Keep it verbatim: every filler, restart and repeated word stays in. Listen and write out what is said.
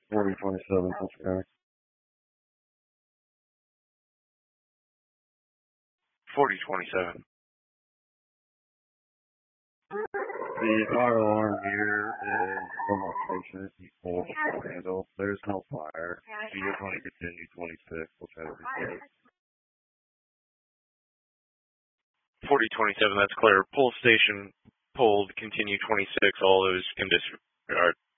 forty twenty-seven, that's correct. forty twenty-seven. The fire alarm here is from location. You pull the handle. There's no fire. If you just want to continue twenty-six, we'll try to reset it. forty twenty-seven, that's clear. Pull station pulled, continue twenty-six, all those conditions are